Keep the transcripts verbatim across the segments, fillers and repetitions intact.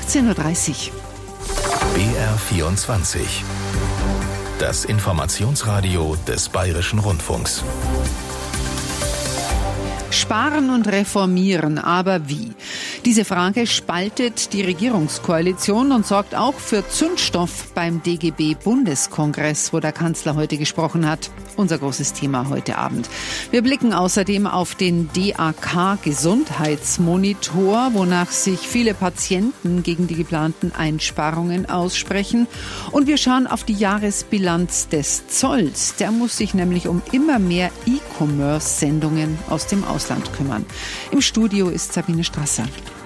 achtzehn Uhr dreißig. B R vierundzwanzig. Das Informationsradio des Bayerischen Rundfunks. Sparen und reformieren, aber wie? Diese Frage spaltet die Regierungskoalition und sorgt auch für Zündstoff beim D G B-Bundeskongress, wo der Kanzler heute gesprochen hat. Unser großes Thema heute Abend. Wir blicken außerdem auf den D A K-Gesundheitsmonitor, wonach sich viele Patienten gegen die geplanten Einsparungen aussprechen. Und wir schauen auf die Jahresbilanz des Zolls. Der muss sich nämlich um immer mehr E-Commerce-Sendungen aus dem Ausland kümmern. Im Studio ist Sabine Strasser.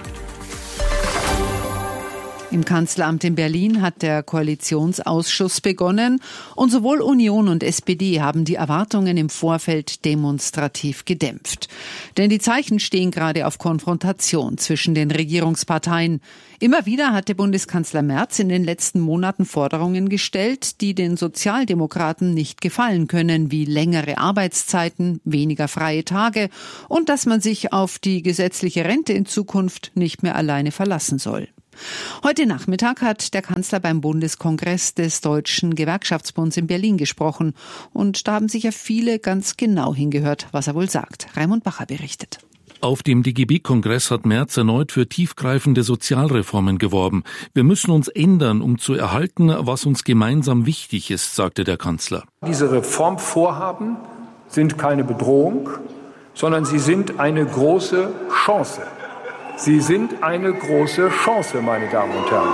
Im Kanzleramt in Berlin hat der Koalitionsausschuss begonnen und sowohl Union und S P D haben die Erwartungen im Vorfeld demonstrativ gedämpft. Denn die Zeichen stehen gerade auf Konfrontation zwischen den Regierungsparteien. Immer wieder hatte Bundeskanzler Merz in den letzten Monaten Forderungen gestellt, die den Sozialdemokraten nicht gefallen können, wie längere Arbeitszeiten, weniger freie Tage und dass man sich auf die gesetzliche Rente in Zukunft nicht mehr alleine verlassen soll. Heute Nachmittag hat der Kanzler beim Bundeskongress des Deutschen Gewerkschaftsbunds in Berlin gesprochen. Und da haben sicher viele ganz genau hingehört, was er wohl sagt. Raimund Bacher berichtet. Auf dem D G B-Kongress hat Merz erneut für tiefgreifende Sozialreformen geworben. Wir müssen uns ändern, um zu erhalten, was uns gemeinsam wichtig ist, sagte der Kanzler. Diese Reformvorhaben sind keine Bedrohung, sondern sie sind eine große Chance. Sie sind eine große Chance, meine Damen und Herren.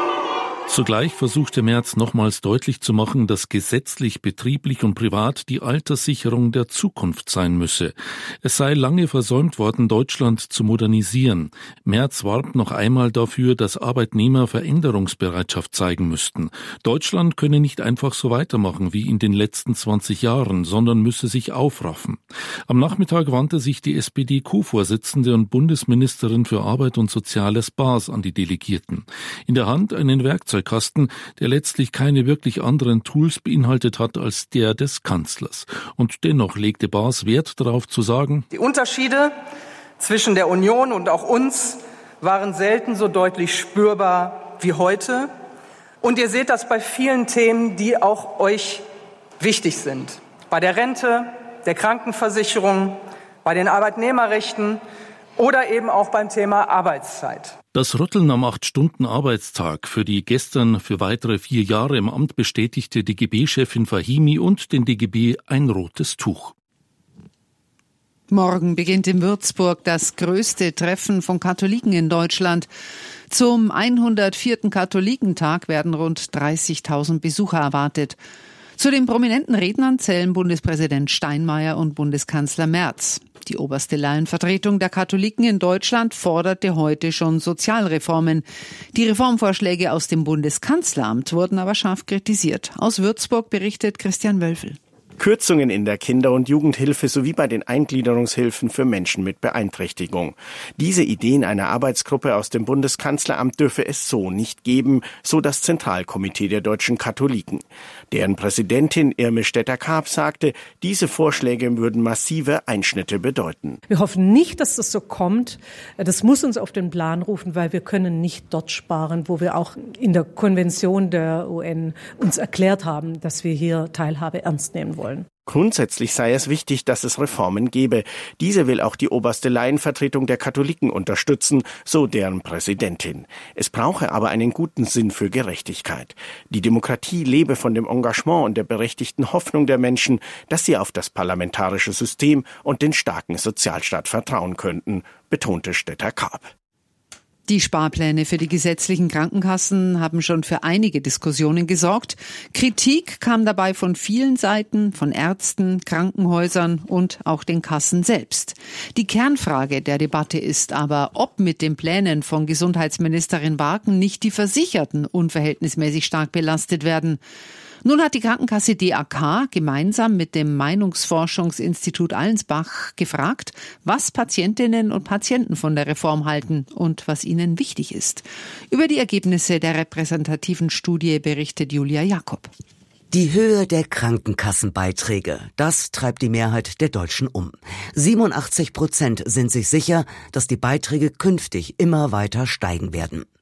Zugleich versuchte Merz nochmals deutlich zu machen, dass gesetzlich, betrieblich und privat die Alterssicherung der Zukunft sein müsse. Es sei lange versäumt worden, Deutschland zu modernisieren. Merz warb noch einmal dafür, dass Arbeitnehmer Veränderungsbereitschaft zeigen müssten. Deutschland könne nicht einfach so weitermachen wie in den letzten zwanzig Jahren, sondern müsse sich aufraffen. Am Nachmittag wandte sich die S P D-Co-Vorsitzende und Bundesministerin für Arbeit und Soziales Baas an die Delegierten. In der Hand einen Werkzeug Kasten, der letztlich keine wirklich anderen Tools beinhaltet hat als der des Kanzlers. Und dennoch legte Baas Wert darauf zu sagen: Die Unterschiede zwischen der Union und auch uns waren selten so deutlich spürbar wie heute. Und ihr seht das bei vielen Themen, die auch euch wichtig sind. Bei der Rente, der Krankenversicherung, bei den Arbeitnehmerrechten oder eben auch beim Thema Arbeitszeit. Das Rütteln am acht-Stunden-Arbeitstag für die gestern für weitere vier Jahre im Amt bestätigte D G B-Chefin Fahimi und den D G B ein rotes Tuch. Morgen beginnt in Würzburg das größte Treffen von Katholiken in Deutschland. Zum hundertvierten Katholikentag werden rund dreißigtausend Besucher erwartet. Zu den prominenten Rednern zählen Bundespräsident Steinmeier und Bundeskanzler Merz. Die oberste Laienvertretung der Katholiken in Deutschland forderte heute schon Sozialreformen. Die Reformvorschläge aus dem Bundeskanzleramt wurden aber scharf kritisiert. Aus Würzburg berichtet Christian Wölfel. Kürzungen in der Kinder- und Jugendhilfe sowie bei den Eingliederungshilfen für Menschen mit Beeinträchtigung. Diese Ideen einer Arbeitsgruppe aus dem Bundeskanzleramt dürfe es so nicht geben, so das Zentralkomitee der deutschen Katholiken. Deren Präsidentin Irme Stetter-Karp sagte, diese Vorschläge würden massive Einschnitte bedeuten. Wir hoffen nicht, dass das so kommt. Das muss uns auf den Plan rufen, weil wir können nicht dort sparen, wo wir auch in der Konvention der U N uns erklärt haben, dass wir hier Teilhabe ernst nehmen wollen. Grundsätzlich sei es wichtig, dass es Reformen gebe. Diese will auch die oberste Laienvertretung der Katholiken unterstützen, so deren Präsidentin. Es brauche aber einen guten Sinn für Gerechtigkeit. Die Demokratie lebe von dem Engagement und der berechtigten Hoffnung der Menschen, dass sie auf das parlamentarische System und den starken Sozialstaat vertrauen könnten, betonte Stetter-Karp. Die Sparpläne für die gesetzlichen Krankenkassen haben schon für einige Diskussionen gesorgt. Kritik kam dabei von vielen Seiten, von Ärzten, Krankenhäusern und auch den Kassen selbst. Die Kernfrage der Debatte ist aber, ob mit den Plänen von Gesundheitsministerin Barken nicht die Versicherten unverhältnismäßig stark belastet werden. Nun hat die Krankenkasse D A K gemeinsam mit dem Meinungsforschungsinstitut Allensbach gefragt, was Patientinnen und Patienten von der Reform halten und was ihnen wichtig ist. Über die Ergebnisse der repräsentativen Studie berichtet Julia Jakob. Die Höhe der Krankenkassenbeiträge, das treibt die Mehrheit der Deutschen um. siebenundachtzig Prozent sind sich sicher, dass die Beiträge künftig immer weiter steigen werden.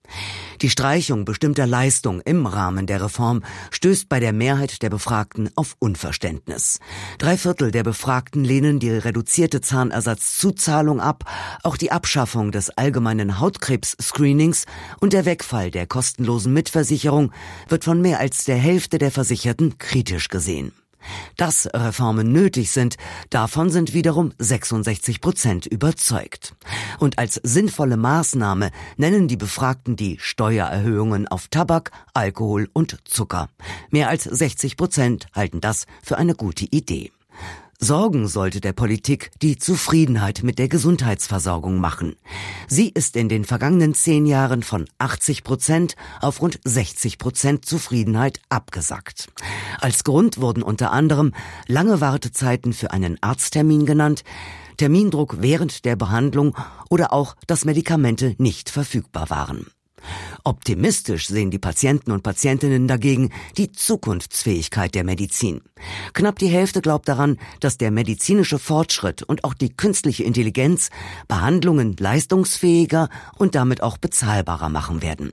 Die Streichung bestimmter Leistungen im Rahmen der Reform stößt bei der Mehrheit der Befragten auf Unverständnis. Drei Viertel der Befragten lehnen die reduzierte Zahnersatzzuzahlung ab. Auch die Abschaffung des allgemeinen Hautkrebs-Screenings und der Wegfall der kostenlosen Mitversicherung wird von mehr als der Hälfte der Versicherten kritisch gesehen. Dass Reformen nötig sind, davon sind wiederum sechsundsechzig Prozent überzeugt. Und als sinnvolle Maßnahme nennen die Befragten die Steuererhöhungen auf Tabak, Alkohol und Zucker. Mehr als sechzig Prozent halten das für eine gute Idee. Sorgen sollte der Politik die Zufriedenheit mit der Gesundheitsversorgung machen. Sie ist in den vergangenen zehn Jahren von achtzig Prozent auf rund sechzig Prozent Zufriedenheit abgesackt. Als Grund wurden unter anderem lange Wartezeiten für einen Arzttermin genannt, Termindruck während der Behandlung oder auch, dass Medikamente nicht verfügbar waren. Optimistisch sehen die Patienten und Patientinnen dagegen die Zukunftsfähigkeit der Medizin. Knapp die Hälfte glaubt daran, dass der medizinische Fortschritt und auch die künstliche Intelligenz Behandlungen leistungsfähiger und damit auch bezahlbarer machen werden.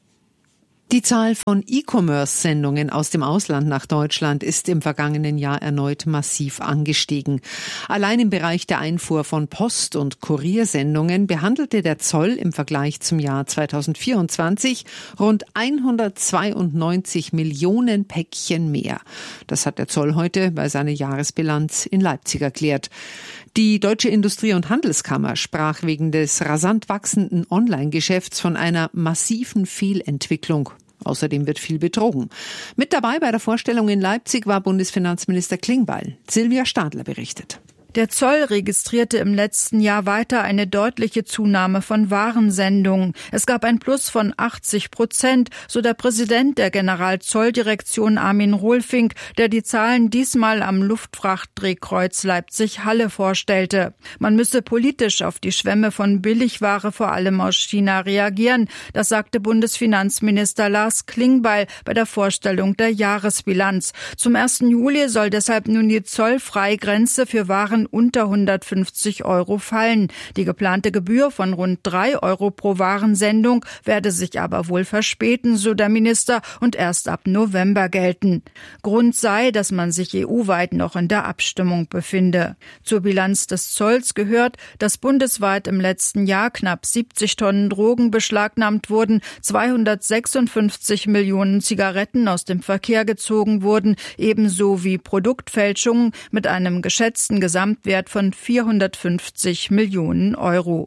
Die Zahl von E-Commerce-Sendungen aus dem Ausland nach Deutschland ist im vergangenen Jahr erneut massiv angestiegen. Allein im Bereich der Einfuhr von Post- und Kuriersendungen behandelte der Zoll im Vergleich zum Jahr zweitausendvierundzwanzig rund hundertzweiundneunzig Millionen Päckchen mehr. Das hat der Zoll heute bei seiner Jahresbilanz in Leipzig erklärt. Die Deutsche Industrie- und Handelskammer sprach wegen des rasant wachsenden Online-Geschäfts von einer massiven Fehlentwicklung. Außerdem wird viel betrogen. Mit dabei bei der Vorstellung in Leipzig war Bundesfinanzminister Klingbeil. Silvia Stadler berichtet. Der Zoll registrierte im letzten Jahr weiter eine deutliche Zunahme von Warensendungen. Es gab ein Plus von achtzig Prozent, so der Präsident der Generalzolldirektion Armin Rohlfink, der die Zahlen diesmal am Luftfrachtdrehkreuz Leipzig-Halle vorstellte. Man müsse politisch auf die Schwemme von Billigware vor allem aus China reagieren. Das sagte Bundesfinanzminister Lars Klingbeil bei der Vorstellung der Jahresbilanz. Zum ersten Juli soll deshalb nun die Zollfreigrenze für Waren unter hundertfünfzig Euro fallen. Die geplante Gebühr von rund drei Euro pro Warensendung werde sich aber wohl verspäten, so der Minister, und erst ab November gelten. Grund sei, dass man sich E U-weit noch in der Abstimmung befinde. Zur Bilanz des Zolls gehört, dass bundesweit im letzten Jahr knapp siebzig Tonnen Drogen beschlagnahmt wurden, zweihundertsechsundfünfzig Millionen Zigaretten aus dem Verkehr gezogen wurden, ebenso wie Produktfälschungen mit einem geschätzten Gesamt Wert von vierhundertfünfzig Millionen Euro.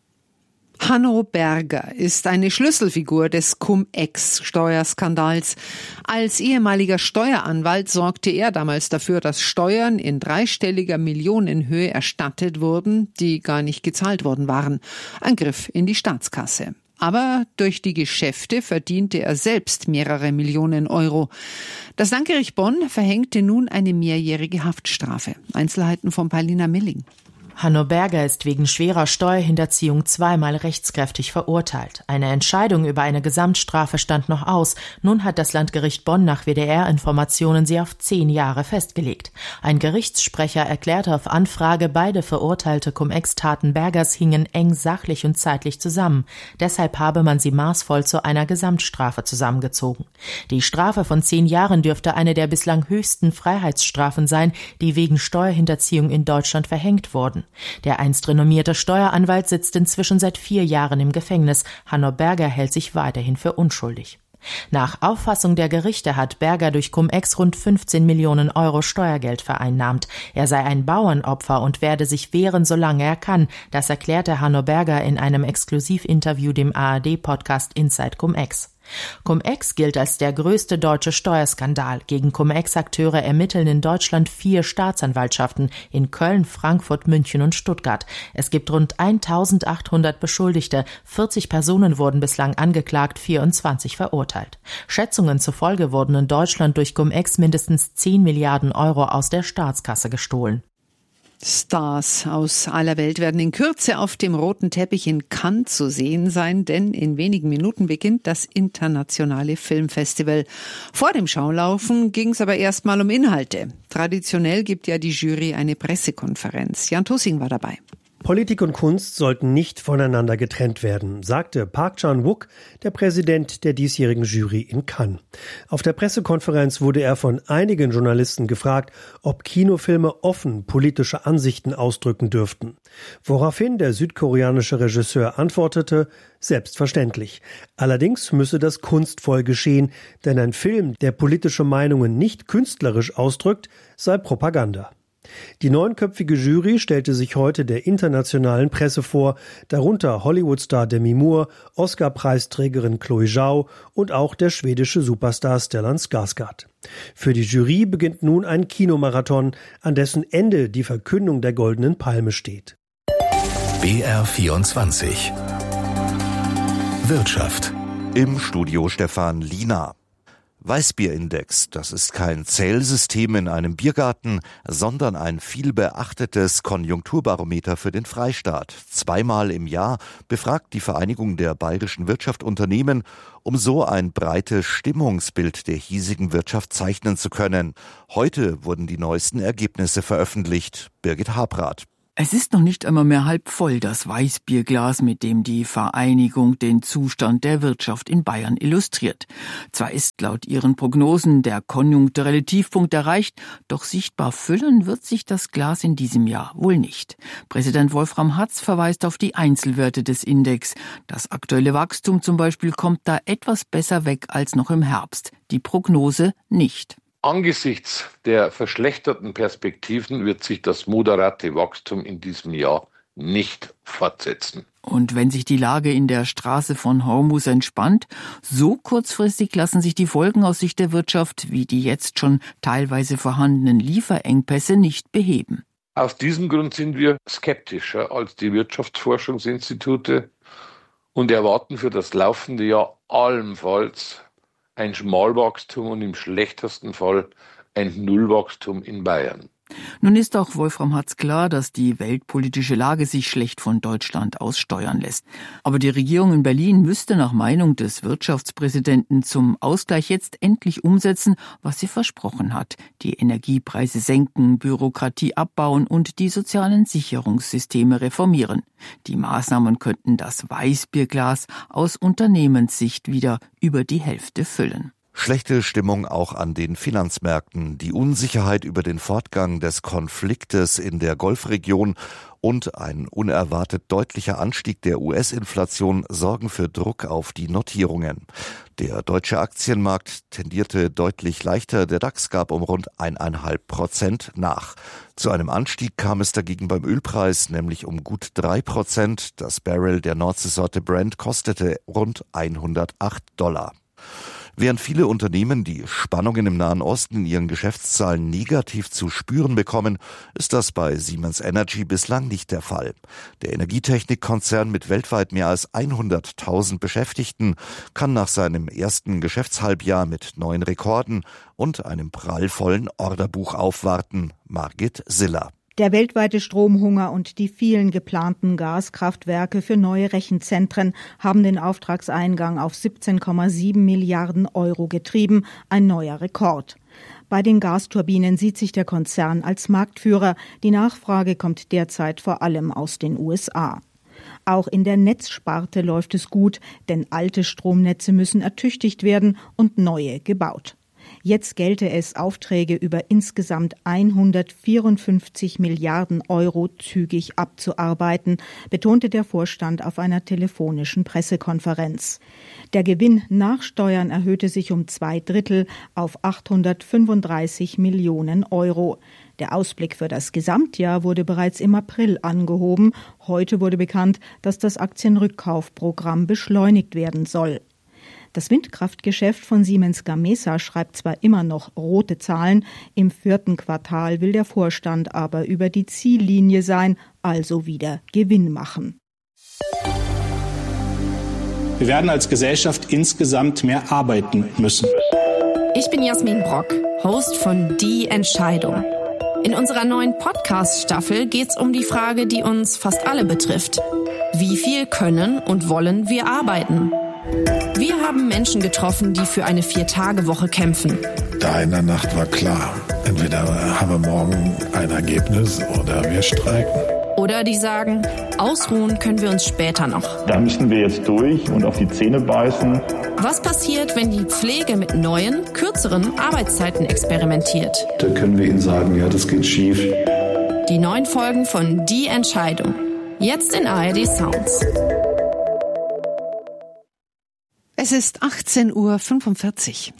Hanno Berger ist eine Schlüsselfigur des Cum-Ex-Steuerskandals. Als ehemaliger Steueranwalt sorgte er damals dafür, dass Steuern in dreistelliger Millionenhöhe erstattet wurden, die gar nicht gezahlt worden waren. Ein Griff in die Staatskasse. Aber durch die Geschäfte verdiente er selbst mehrere Millionen Euro. Das Landgericht Bonn verhängte nun eine mehrjährige Haftstrafe. Einzelheiten von Paulina Milling. Hanno Berger ist wegen schwerer Steuerhinterziehung zweimal rechtskräftig verurteilt. Eine Entscheidung über eine Gesamtstrafe stand noch aus. Nun hat das Landgericht Bonn nach W D R-Informationen sie auf zehn Jahre festgelegt. Ein Gerichtssprecher erklärte auf Anfrage, beide verurteilte Cum-Ex-Taten Bergers hingen eng sachlich und zeitlich zusammen. Deshalb habe man sie maßvoll zu einer Gesamtstrafe zusammengezogen. Die Strafe von zehn Jahren dürfte eine der bislang höchsten Freiheitsstrafen sein, die wegen Steuerhinterziehung in Deutschland verhängt wurden. Der einst renommierte Steueranwalt sitzt inzwischen seit vier Jahren im Gefängnis. Hanno Berger hält sich weiterhin für unschuldig. Nach Auffassung der Gerichte hat Berger durch Cum-Ex rund fünfzehn Millionen Euro Steuergeld vereinnahmt. Er sei ein Bauernopfer und werde sich wehren, solange er kann. Das erklärte Hanno Berger in einem Exklusivinterview dem A R D-Podcast Inside Cum-Ex. Cum-Ex gilt als der größte deutsche Steuerskandal. Gegen Cum-Ex-Akteure ermitteln in Deutschland vier Staatsanwaltschaften in Köln, Frankfurt, München und Stuttgart. Es gibt rund eintausendachthundert Beschuldigte. vierzig Personen wurden bislang angeklagt, vierundzwanzig verurteilt. Schätzungen zufolge wurden in Deutschland durch Cum-Ex mindestens zehn Milliarden Euro aus der Staatskasse gestohlen. Stars aus aller Welt werden in Kürze auf dem roten Teppich in Cannes zu sehen sein, denn in wenigen Minuten beginnt das internationale Filmfestival. Vor dem Schaulaufen ging es aber erstmal um Inhalte. Traditionell gibt ja die Jury eine Pressekonferenz. Jan Tussing war dabei. Politik und Kunst sollten nicht voneinander getrennt werden, sagte Park Chan-wook, der Präsident der diesjährigen Jury in Cannes. Auf der Pressekonferenz wurde er von einigen Journalisten gefragt, ob Kinofilme offen politische Ansichten ausdrücken dürften. Woraufhin der südkoreanische Regisseur antwortete, selbstverständlich. Allerdings müsse das kunstvoll geschehen, denn ein Film, der politische Meinungen nicht künstlerisch ausdrückt, sei Propaganda. Die neunköpfige Jury stellte sich heute der internationalen Presse vor, darunter Hollywood-Star Demi Moore, Oscar-Preisträgerin Chloe Zhao und auch der schwedische Superstar Stellan Skarsgård. Für die Jury beginnt nun ein Kinomarathon, an dessen Ende die Verkündung der Goldenen Palme steht. B R vierundzwanzig Wirtschaft. Im Studio Stefan Liener. Weißbierindex, das ist kein Zählsystem in einem Biergarten, sondern ein vielbeachtetes Konjunkturbarometer für den Freistaat. Zweimal im Jahr befragt die Vereinigung der bayerischen Wirtschaft Unternehmen, um so ein breites Stimmungsbild der hiesigen Wirtschaft zeichnen zu können. Heute wurden die neuesten Ergebnisse veröffentlicht. Birgit Habrath. Es ist noch nicht einmal mehr halb voll, das Weißbierglas, mit dem die Vereinigung den Zustand der Wirtschaft in Bayern illustriert. Zwar ist laut ihren Prognosen der konjunkturelle Tiefpunkt erreicht, doch sichtbar füllen wird sich das Glas in diesem Jahr wohl nicht. Präsident Wolfram Hatz verweist auf die Einzelwerte des Index. Das aktuelle Wachstum zum Beispiel kommt da etwas besser weg als noch im Herbst. Die Prognose nicht. Angesichts der verschlechterten Perspektiven wird sich das moderate Wachstum in diesem Jahr nicht fortsetzen. Und wenn sich die Lage in der Straße von Hormuz entspannt, so kurzfristig lassen sich die Folgen aus Sicht der Wirtschaft, wie die jetzt schon teilweise vorhandenen Lieferengpässe, nicht beheben. Aus diesem Grund sind wir skeptischer als die Wirtschaftsforschungsinstitute und erwarten für das laufende Jahr allenfalls ein Schmalwachstum und im schlechtesten Fall ein Nullwachstum in Bayern. Nun ist auch Wolfram Hatz klar, dass die weltpolitische Lage sich schlecht von Deutschland aus steuern lässt. Aber die Regierung in Berlin müsste nach Meinung des Wirtschaftspräsidenten zum Ausgleich jetzt endlich umsetzen, was sie versprochen hat. Die Energiepreise senken, Bürokratie abbauen und die sozialen Sicherungssysteme reformieren. Die Maßnahmen könnten das Weißbierglas aus Unternehmenssicht wieder über die Hälfte füllen. Schlechte Stimmung auch an den Finanzmärkten. Die Unsicherheit über den Fortgang des Konfliktes in der Golfregion und ein unerwartet deutlicher Anstieg der U S-Inflation sorgen für Druck auf die Notierungen. Der deutsche Aktienmarkt tendierte deutlich leichter. Der DAX gab um rund eineinhalb Prozent nach. Zu einem Anstieg kam es dagegen beim Ölpreis, nämlich um gut drei Prozent. Das Barrel der Nordseesorte Brent kostete rund hundertacht Dollar. Während viele Unternehmen die Spannungen im Nahen Osten in ihren Geschäftszahlen negativ zu spüren bekommen, ist das bei Siemens Energy bislang nicht der Fall. Der Energietechnikkonzern mit weltweit mehr als hunderttausend Beschäftigten kann nach seinem ersten Geschäftshalbjahr mit neuen Rekorden und einem prallvollen Orderbuch aufwarten. Margit Siller. Der weltweite Stromhunger und die vielen geplanten Gaskraftwerke für neue Rechenzentren haben den Auftragseingang auf siebzehn Komma sieben Milliarden Euro getrieben, ein neuer Rekord. Bei den Gasturbinen sieht sich der Konzern als Marktführer. Die Nachfrage kommt derzeit vor allem aus den U S A. Auch in der Netzsparte läuft es gut, denn alte Stromnetze müssen ertüchtigt werden und neue gebaut. Jetzt gelte es, Aufträge über insgesamt hundertvierundfünfzig Milliarden Euro zügig abzuarbeiten, betonte der Vorstand auf einer telefonischen Pressekonferenz. Der Gewinn nach Steuern erhöhte sich um zwei Drittel auf achthundertfünfunddreißig Millionen Euro. Der Ausblick für das Gesamtjahr wurde bereits im April angehoben. Heute wurde bekannt, dass das Aktienrückkaufprogramm beschleunigt werden soll. Das Windkraftgeschäft von Siemens Gamesa schreibt zwar immer noch rote Zahlen, im vierten Quartal will der Vorstand aber über die Ziellinie sein, also wieder Gewinn machen. Wir werden als Gesellschaft insgesamt mehr arbeiten müssen. Ich bin Jasmin Brock, Host von Die Entscheidung. In unserer neuen Podcast-Staffel geht's um die Frage, die uns fast alle betrifft. Wie viel können und wollen wir arbeiten? Wir haben Menschen getroffen, die für eine Vier-Tage-Woche kämpfen. Da in der Nacht war klar, entweder haben wir morgen ein Ergebnis oder wir streiken. Oder die sagen, ausruhen können wir uns später noch. Da müssen wir jetzt durch und auf die Zähne beißen. Was passiert, wenn die Pflege mit neuen, kürzeren Arbeitszeiten experimentiert? Da können wir Ihnen sagen, ja, das geht schief. Die neuen Folgen von Die Entscheidung. Jetzt in A R D Sounds. Es ist achtzehn Uhr fünfundvierzig.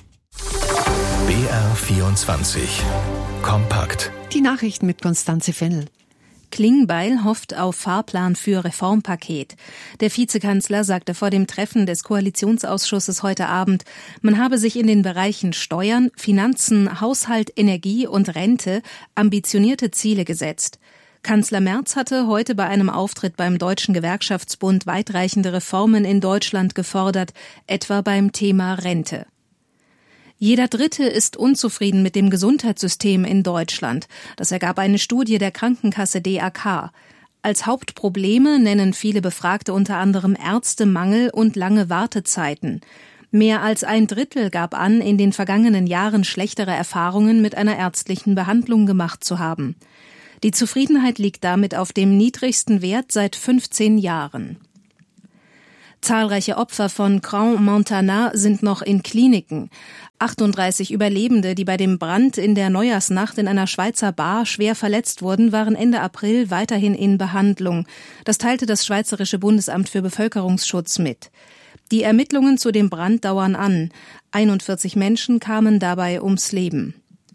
B R vierundzwanzig. Kompakt. Die Nachrichten mit Constanze Fennel. Klingbeil hofft auf Fahrplan für Reformpaket. Der Vizekanzler sagte vor dem Treffen des Koalitionsausschusses heute Abend, man habe sich in den Bereichen Steuern, Finanzen, Haushalt, Energie und Rente ambitionierte Ziele gesetzt. Kanzler Merz hatte heute bei einem Auftritt beim Deutschen Gewerkschaftsbund weitreichende Reformen in Deutschland gefordert, etwa beim Thema Rente. Jeder Dritte ist unzufrieden mit dem Gesundheitssystem in Deutschland. Das ergab eine Studie der Krankenkasse D A K. Als Hauptprobleme nennen viele Befragte unter anderem Ärztemangel und lange Wartezeiten. Mehr als ein Drittel gab an, in den vergangenen Jahren schlechtere Erfahrungen mit einer ärztlichen Behandlung gemacht zu haben. Die Zufriedenheit liegt damit auf dem niedrigsten Wert seit fünfzehn Jahren. Zahlreiche Opfer von Crans-Montana sind noch in Kliniken. achtunddreißig Überlebende, die bei dem Brand in der Neujahrsnacht in einer Schweizer Bar schwer verletzt wurden, waren Ende April weiterhin in Behandlung. Das teilte das Schweizerische Bundesamt für Bevölkerungsschutz mit. Die Ermittlungen zu dem Brand dauern an. einundvierzig Menschen kamen dabei ums Leben.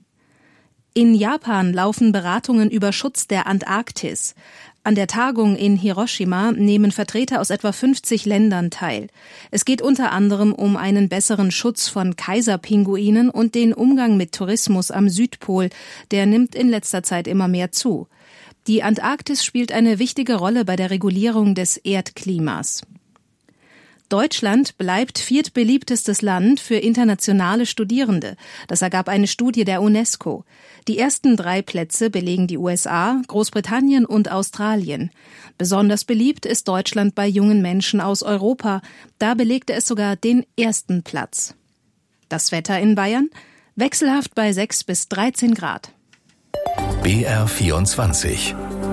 In Japan laufen Beratungen über Schutz der Antarktis. An der Tagung in Hiroshima nehmen Vertreter aus etwa fünfzig Ländern teil. Es geht unter anderem um einen besseren Schutz von Kaiserpinguinen und den Umgang mit Tourismus am Südpol. Der nimmt in letzter Zeit immer mehr zu. Die Antarktis spielt eine wichtige Rolle bei der Regulierung des Erdklimas. Deutschland bleibt viertbeliebtestes Land für internationale Studierende. Das ergab eine Studie der UNESCO. Die ersten drei Plätze belegen die U S A, Großbritannien und Australien. Besonders beliebt ist Deutschland bei jungen Menschen aus Europa. Da belegte es sogar den ersten Platz. Das Wetter in Bayern? Wechselhaft bei sechs bis dreizehn Grad. B R vierundzwanzig.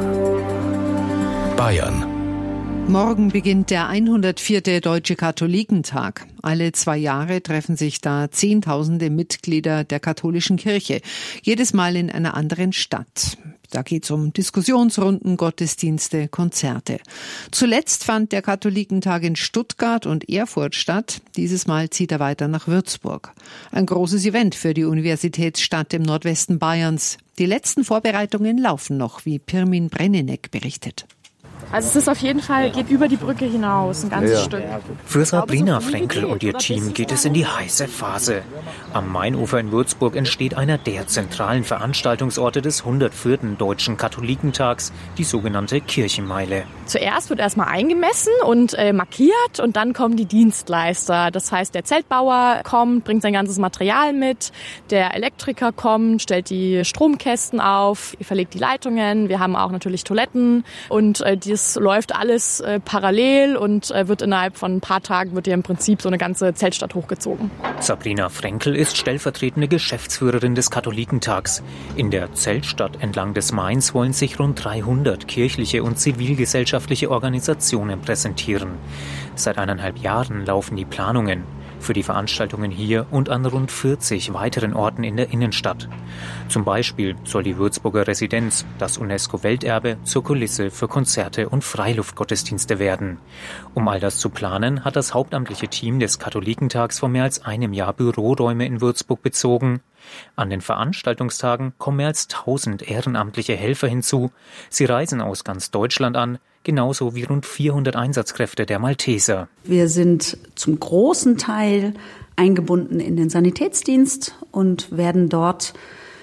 Bayern. Morgen beginnt der hundertvierte Deutsche Katholikentag. Alle zwei Jahre treffen sich da Zehntausende Mitglieder der katholischen Kirche, jedes Mal in einer anderen Stadt. Da geht's um Diskussionsrunden, Gottesdienste, Konzerte. Zuletzt fand der Katholikentag in Stuttgart und Erfurt statt. Dieses Mal zieht er weiter nach Würzburg. Ein großes Event für die Universitätsstadt im Nordwesten Bayerns. Die letzten Vorbereitungen laufen noch, wie Pirmin Brenneneck berichtet. Also es ist auf jeden Fall, geht über die Brücke hinaus, ein ganzes ja. Stück. Für Sabrina Frenkel und ihr Team geht es in die heiße Phase. Am Mainufer in Würzburg entsteht einer der zentralen Veranstaltungsorte des hundertvierten Deutschen Katholikentags, die sogenannte Kirchenmeile. Zuerst wird erstmal eingemessen und äh, markiert und dann kommen die Dienstleister. Das heißt, der Zeltbauer kommt, bringt sein ganzes Material mit, der Elektriker kommt, stellt die Stromkästen auf, verlegt die Leitungen. Wir haben auch natürlich Toiletten und äh, das läuft alles äh, parallel und äh, wird innerhalb von ein paar Tagen wird hier im Prinzip so eine ganze Zeltstadt hochgezogen. Sabrina Frenkel ist stellvertretende Geschäftsführerin des Katholikentags. In der Zeltstadt entlang des Mains wollen sich rund dreihundert kirchliche und zivilgesellschaftliche Organisationen präsentieren. Seit eineinhalb Jahren laufen die Planungen für die Veranstaltungen hier und an rund vierzig weiteren Orten in der Innenstadt. Zum Beispiel soll die Würzburger Residenz, das UNESCO-Welterbe, zur Kulisse für Konzerte und Freiluftgottesdienste werden. Um all das zu planen, hat das hauptamtliche Team des Katholikentags vor mehr als einem Jahr Büroräume in Würzburg bezogen. An den Veranstaltungstagen kommen mehr als tausend ehrenamtliche Helfer hinzu. Sie reisen aus ganz Deutschland an, genauso wie rund vierhundert Einsatzkräfte der Malteser. Wir sind zum großen Teil eingebunden in den Sanitätsdienst und werden dort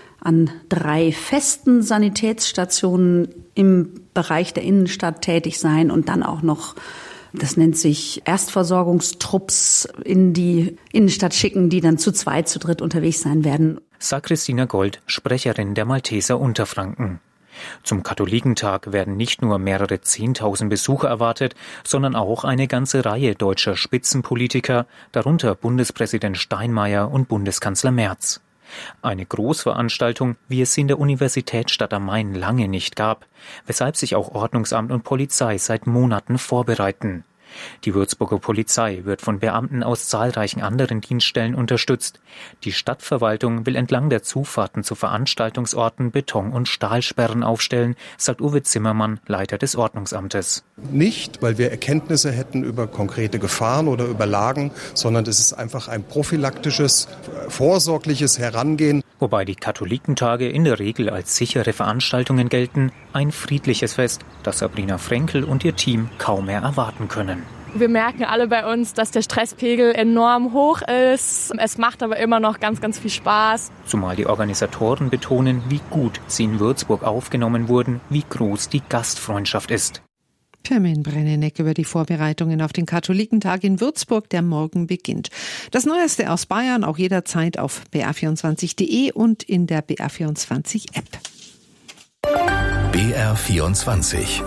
an drei festen Sanitätsstationen im Bereich der Innenstadt tätig sein und dann auch noch, das nennt sich Erstversorgungstrupps, in die Innenstadt schicken, die dann zu zweit, zu dritt unterwegs sein werden. Sagt Christina Gold, Sprecherin der Malteser Unterfranken. Zum Katholikentag werden nicht nur mehrere Zehntausend Besucher erwartet, sondern auch eine ganze Reihe deutscher Spitzenpolitiker, darunter Bundespräsident Steinmeier und Bundeskanzler Merz. Eine Großveranstaltung, wie es sie in der Universitätsstadt am Main lange nicht gab, weshalb sich auch Ordnungsamt und Polizei seit Monaten vorbereiten. Die Würzburger Polizei wird von Beamten aus zahlreichen anderen Dienststellen unterstützt. Die Stadtverwaltung will entlang der Zufahrten zu Veranstaltungsorten Beton- und Stahlsperren aufstellen, sagt Uwe Zimmermann, Leiter des Ordnungsamtes. Nicht, weil wir Erkenntnisse hätten über konkrete Gefahren oder über Lagen, sondern es ist einfach ein prophylaktisches, vorsorgliches Herangehen. Wobei die Katholikentage in der Regel als sichere Veranstaltungen gelten, ein friedliches Fest, das Sabrina Frenkel und ihr Team kaum mehr erwarten können. Wir merken alle bei uns, dass der Stresspegel enorm hoch ist. Es macht aber immer noch ganz, ganz viel Spaß. Zumal die Organisatoren betonen, wie gut sie in Würzburg aufgenommen wurden, wie groß die Gastfreundschaft ist. Pirmin Brenneneck über die Vorbereitungen auf den Katholikentag in Würzburg, der morgen beginnt. Das Neueste aus Bayern auch jederzeit auf b r vierundzwanzig punkt d e und in der B R vierundzwanzig App. B R vierundzwanzig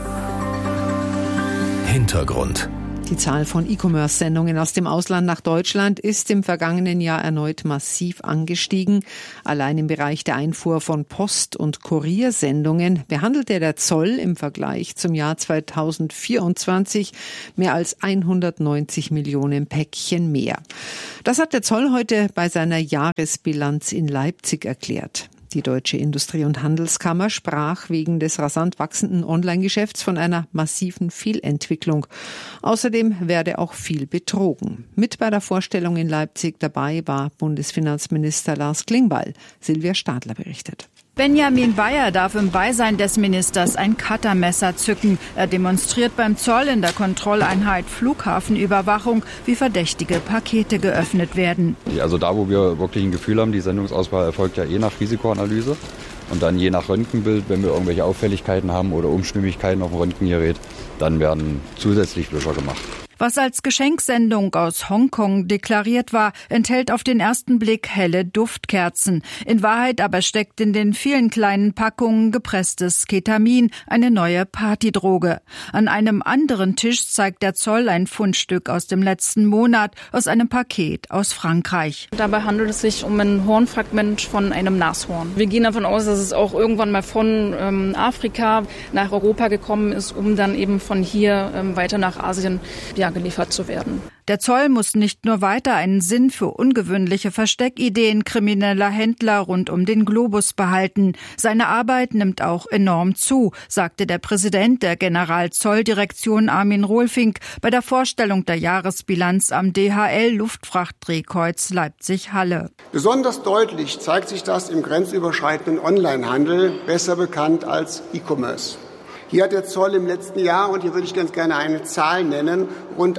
Hintergrund. Die Zahl von E-Commerce-Sendungen aus dem Ausland nach Deutschland ist im vergangenen Jahr erneut massiv angestiegen. Allein im Bereich der Einfuhr von Post- und Kuriersendungen behandelte der Zoll im Vergleich zum Jahr zweitausendvierundzwanzig mehr als hundertneunzig Millionen Päckchen mehr. Das hat der Zoll heute bei seiner Jahresbilanz in Leipzig erklärt. Die Deutsche Industrie- und Handelskammer sprach wegen des rasant wachsenden Online-Geschäfts von einer massiven Fehlentwicklung. Außerdem werde auch viel betrogen. Mit bei der Vorstellung in Leipzig dabei war Bundesfinanzminister Lars Klingbeil. Silvia Stadler berichtet. Benjamin Bayer darf im Beisein des Ministers ein Cuttermesser zücken. Er demonstriert beim Zoll in der Kontrolleinheit Flughafenüberwachung, wie verdächtige Pakete geöffnet werden. Also da, wo wir wirklich ein Gefühl haben, die Sendungsauswahl erfolgt ja eh nach Risikoanalyse. Und dann je nach Röntgenbild, wenn wir irgendwelche Auffälligkeiten haben oder Unstimmigkeiten auf dem Röntgengerät, dann werden zusätzlich Wischer gemacht. Was als Geschenksendung aus Hongkong deklariert war, enthält auf den ersten Blick helle Duftkerzen. In Wahrheit aber steckt in den vielen kleinen Packungen gepresstes Ketamin, eine neue Partydroge. An einem anderen Tisch zeigt der Zoll ein Fundstück aus dem letzten Monat, aus einem Paket aus Frankreich. Dabei handelt es sich um ein Hornfragment von einem Nashorn. Wir gehen davon aus, dass es auch irgendwann mal von ähm, Afrika nach Europa gekommen ist, um dann eben von hier ähm, weiter nach Asien ja, geliefert zu werden. Der Zoll muss nicht nur weiter einen Sinn für ungewöhnliche Versteckideen krimineller Händler rund um den Globus behalten. Seine Arbeit nimmt auch enorm zu, sagte der Präsident der Generalzolldirektion Armin Rohlfink bei der Vorstellung der Jahresbilanz am D H L Luftfrachtdrehkreuz Leipzig-Halle. Besonders deutlich zeigt sich das im grenzüberschreitenden Onlinehandel, besser bekannt als E-Commerce. Hier hat der Zoll im letzten Jahr, und hier würde ich ganz gerne eine Zahl nennen, rund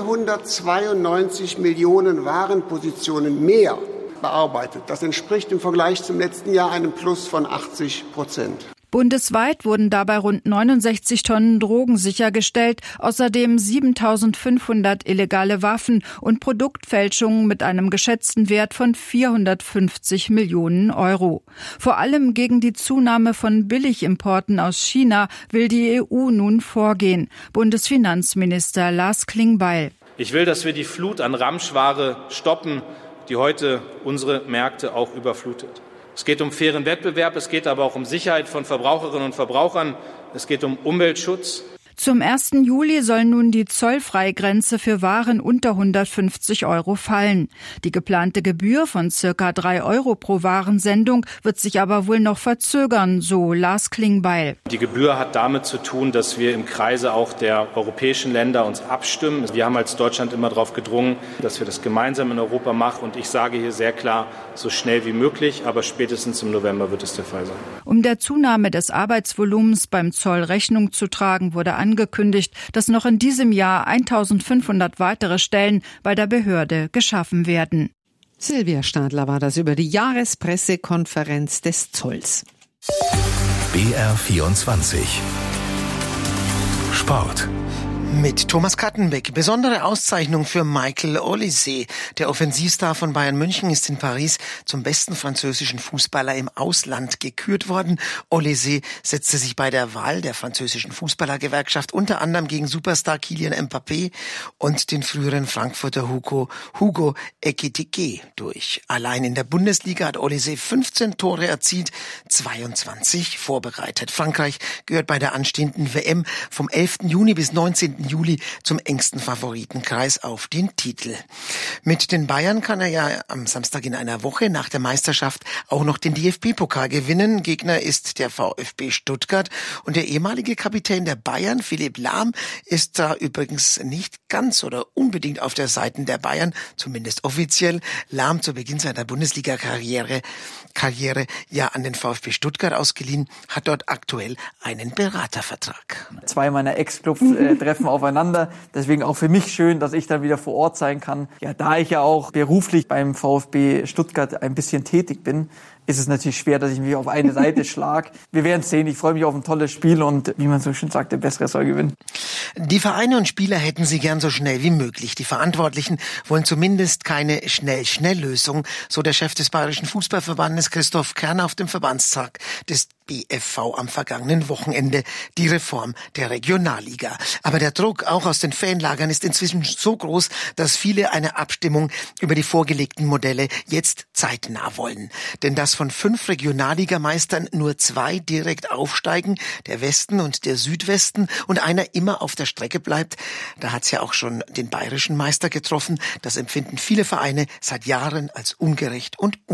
hundertzweiundneunzig Millionen Warenpositionen mehr bearbeitet. Das entspricht im Vergleich zum letzten Jahr einem Plus von achtzig Prozent. Bundesweit wurden dabei rund neunundsechzig Tonnen Drogen sichergestellt, außerdem siebentausendfünfhundert illegale Waffen und Produktfälschungen mit einem geschätzten Wert von vierhundertfünfzig Millionen Euro. Vor allem gegen die Zunahme von Billigimporten aus China will die E U nun vorgehen. Bundesfinanzminister Lars Klingbeil. Ich will, dass wir die Flut an Ramschware stoppen, die heute unsere Märkte auch überflutet. Es geht um fairen Wettbewerb, es geht aber auch um Sicherheit von Verbraucherinnen und Verbrauchern, es geht um Umweltschutz. Zum ersten Juli soll nun die Zollfreigrenze für Waren unter hundertfünfzig Euro fallen. Die geplante Gebühr von circa drei Euro pro Warensendung wird sich aber wohl noch verzögern, so Lars Klingbeil. Die Gebühr hat damit zu tun, dass wir im Kreise auch der europäischen Länder uns abstimmen. Wir haben als Deutschland immer darauf gedrungen, dass wir das gemeinsam in Europa machen. Und ich sage hier sehr klar, so schnell wie möglich, aber spätestens im November wird es der Fall sein. Um der Zunahme des Arbeitsvolumens beim Zoll Rechnung zu tragen, wurde angekündigt, dass noch in diesem Jahr eintausendfünfhundert weitere Stellen bei der Behörde geschaffen werden. Silvia Stadler war das über die Jahrespressekonferenz des Zolls. B R vierundzwanzig Sport. Mit Thomas Kattenbeck. Besondere Auszeichnung für Michael Olise. Der Offensivstar von Bayern München ist in Paris zum besten französischen Fußballer im Ausland gekürt worden. Olise setzte sich bei der Wahl der französischen Fußballergewerkschaft unter anderem gegen Superstar Kylian Mbappé und den früheren Frankfurter Hugo, Hugo Ekitike durch. Allein in der Bundesliga hat Olise fünfzehn Tore erzielt, zweiundzwanzig vorbereitet. Frankreich gehört bei der anstehenden W M vom elften Juni bis neunzehnten Juli zum engsten Favoritenkreis auf den Titel. Mit den Bayern kann er ja am Samstag in einer Woche nach der Meisterschaft auch noch den D F B-Pokal gewinnen. Gegner ist der VfB Stuttgart und der ehemalige Kapitän der Bayern, Philipp Lahm, ist da übrigens nicht ganz oder unbedingt auf der Seite der Bayern, zumindest offiziell. Lahm zu Beginn seiner Bundesliga-Karriere Karriere ja an den VfB Stuttgart ausgeliehen, hat dort aktuell einen Beratervertrag. Zwei meiner Ex-Clubs äh, treffen aufeinander. Deswegen auch für mich schön, dass ich dann wieder vor Ort sein kann. Ja, da ich ja auch beruflich beim VfB Stuttgart ein bisschen tätig bin, ist es natürlich schwer, dass ich mich auf eine Seite schlage. Wir werden es sehen. Ich freue mich auf ein tolles Spiel und wie man so schön sagt, der Bessere soll gewinnen. Die Vereine und Spieler hätten sie gern so schnell wie möglich. Die Verantwortlichen wollen zumindest keine Schnell-Schnell-Lösung, so der Chef des Bayerischen Fußballverbandes Christoph Kern auf dem Verbandstag des B F V am vergangenen Wochenende, die Reform der Regionalliga. Aber der Druck auch aus den Fanlagern ist inzwischen so groß, dass viele eine Abstimmung über die vorgelegten Modelle jetzt zeitnah wollen. Denn dass von fünf Regionalligameistern nur zwei direkt aufsteigen, der Westen und der Südwesten, und einer immer auf der Strecke bleibt, da hat's ja auch schon den bayerischen Meister getroffen. Das empfinden viele Vereine seit Jahren als ungerecht und